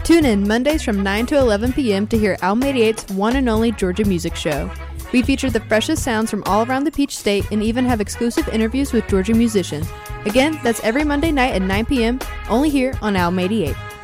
Tune in Mondays from 9 to 11 p.m. to hear Alma 88's one and only Georgia Music Show. We feature the freshest sounds from all around the Peach State and even have exclusive interviews with Georgia musicians. Again, that's every Monday night at 9 p.m. only here on Alma 88.